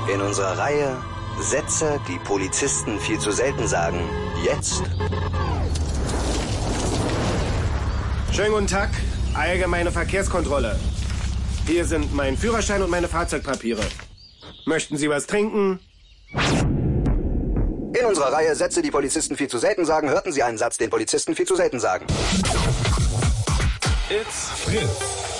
In unserer Reihe Sätze, die Polizisten viel zu selten sagen. Jetzt. Schönen guten Tag. Allgemeine Verkehrskontrolle. Hier sind mein Führerschein und meine Fahrzeugpapiere. Möchten Sie was trinken? In unserer Reihe Sätze, die Polizisten viel zu selten sagen, hörten Sie einen Satz, den Polizisten viel zu selten sagen. It's Fritz.